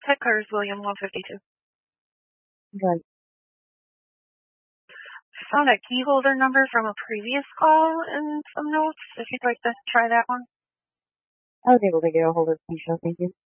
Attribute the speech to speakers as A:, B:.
A: Heckler's William 152.
B: Right.
A: I found a key holder number from a previous call in some notes, if you'd like to try that one.
B: I was able to get a hold of Keisha, thank you.